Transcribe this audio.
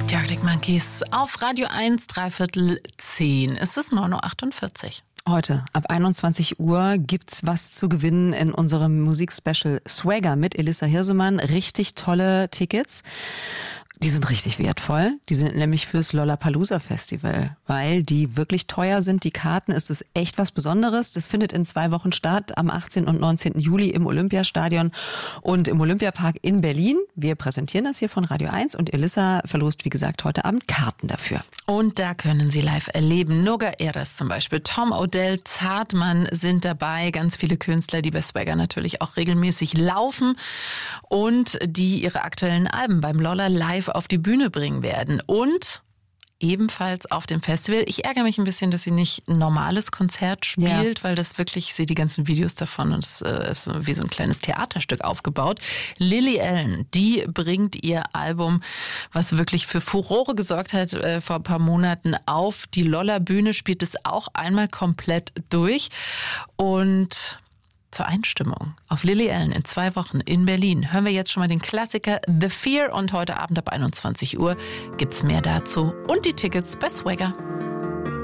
Die Arctic Monkeys auf Radio 1, 9:45. Es ist 9:48 Uhr. Heute ab 21 Uhr gibt's was zu gewinnen in unserem Musikspecial Swagger mit Elissa Hirsemann. Richtig tolle Tickets. Die sind richtig wertvoll. Die sind nämlich fürs Lollapalooza Festival, weil die wirklich teuer sind. Die Karten, ist es echt was Besonderes. Das findet in 2 Wochen statt, am 18. und 19. Juli im Olympiastadion und im Olympiapark in Berlin. Wir präsentieren das hier von Radio 1 und Elissa verlost, wie gesagt, heute Abend Karten dafür. Und da können Sie live erleben. Noga Eres zum Beispiel, Tom Odell, Zartmann sind dabei. Ganz viele Künstler, die bei Swagger natürlich auch regelmäßig laufen und die ihre aktuellen Alben beim Lolla live auf die Bühne bringen werden. Und ebenfalls auf dem Festival. Ich ärgere mich ein bisschen, dass sie nicht ein normales Konzert spielt, weil das wirklich, ich sehe die ganzen Videos davon und es ist wie so ein kleines Theaterstück aufgebaut. Lily Allen, die bringt ihr Album, was wirklich für Furore gesorgt hat, vor ein paar Monaten auf die Lolla-Bühne, spielt es auch einmal komplett durch. Und zur Einstimmung auf Lily Allen in 2 Wochen in Berlin hören wir jetzt schon mal den Klassiker The Fear und heute Abend ab 21 Uhr gibt's mehr dazu und die Tickets bei Swagger.